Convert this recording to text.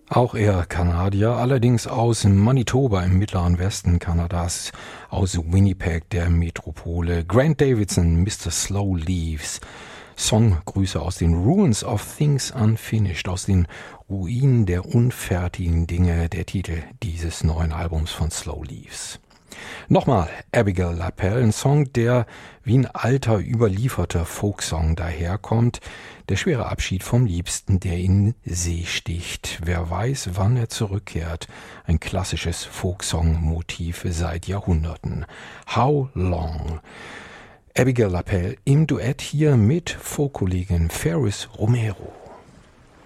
Auch er Kanadier, allerdings aus Manitoba im mittleren Westen Kanadas, aus Winnipeg, der Metropole. Grant Davidson, Mr. Slow Leaves. Songgrüße aus den Ruins of Things Unfinished, aus den Ruinen der unfertigen Dinge, der Titel dieses neuen Albums von Slow Leaves. Nochmal Abigail Lapel, ein Song, der wie ein alter, überlieferter Folksong daherkommt. Der schwere Abschied vom Liebsten, der in See sticht. Wer weiß, wann er zurückkehrt. Ein klassisches Folksong-Motiv seit Jahrhunderten. How Long? Abigail Lapel im Duett hier mit Folk-Kollegin Ferris Romero.